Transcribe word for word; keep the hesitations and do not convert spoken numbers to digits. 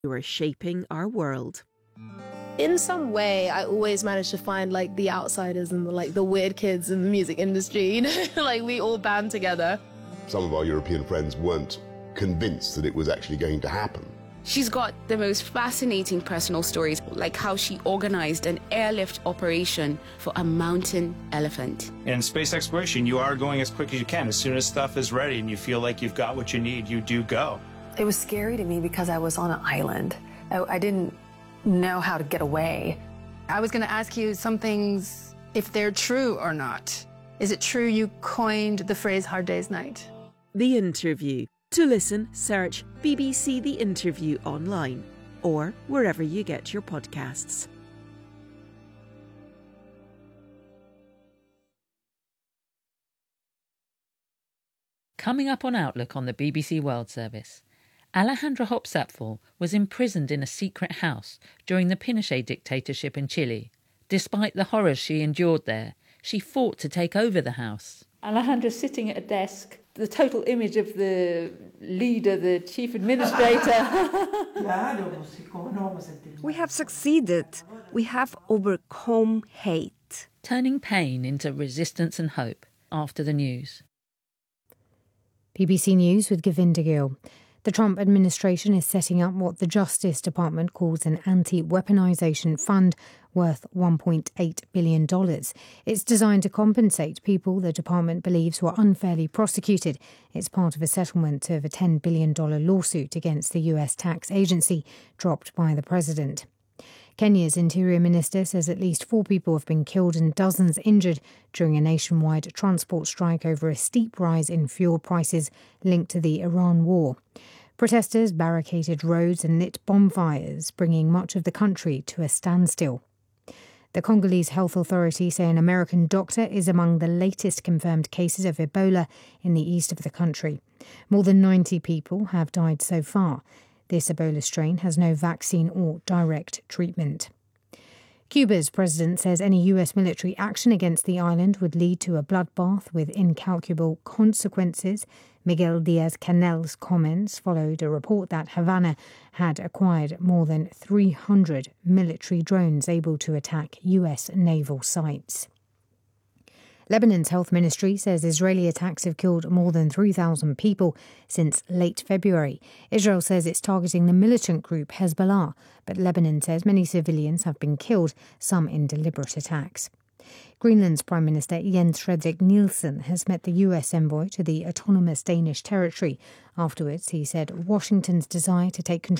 You are shaping our world. In some way, I always manage to find like the outsiders and the, like the weird kids in the music industry, you know, like we all band together. Some of our European friends weren't convinced that it was actually going to happen. She's got the most fascinating personal stories, like how she organized an airlift operation for a mountain elephant. In space exploration, you are going as quick as you can. As soon as stuff is ready and you feel like you've got what you need, you do go. It was scary to me because I was on an island. I, I didn't know how to get away. I was going to ask you some things, if they're true or not. Is it true you coined the phrase Hard Day's Night? The Interview. To listen, search B B C The Interview online or wherever you get your podcasts. Coming up on Outlook on the B B C World Service, Alejandra Hopsapfel was imprisoned in a secret house during the Pinochet dictatorship in Chile. Despite the horrors she endured there, she fought to take over the house. Alejandra sitting at a desk, the total image of the leader, the chief administrator. We have succeeded. We have overcome hate. Turning pain into resistance and hope after the news. B B C News with Govinda Gill. The Trump administration is setting up what the Justice Department calls an anti-weaponization fund worth one point eight billion dollars. It's designed to compensate people the department believes were unfairly prosecuted. It's part of a settlement of a ten billion dollars lawsuit against the U S tax agency dropped by the president. Kenya's Interior Minister says at least four people have been killed and dozens injured during a nationwide transport strike over a steep rise in fuel prices linked to the Iran war. Protesters barricaded roads and lit bonfires, bringing much of the country to a standstill. The Congolese Health Authority say an American doctor is among the latest confirmed cases of Ebola in the east of the country. More than ninety people have died so far. This Ebola strain has no vaccine or direct treatment. Cuba's president says any U S military action against the island would lead to a bloodbath with incalculable consequences. Miguel Diaz-Canel's comments followed a report that Havana had acquired more than three hundred military drones able to attack U S naval sites. Lebanon's health ministry says Israeli attacks have killed more than three thousand people since late February. Israel says it's targeting the militant group Hezbollah, but Lebanon says many civilians have been killed, some in deliberate attacks. Greenland's Prime Minister Jens Frederik Nielsen has met the U S envoy to the autonomous Danish territory. Afterwards, he said Washington's desire to take control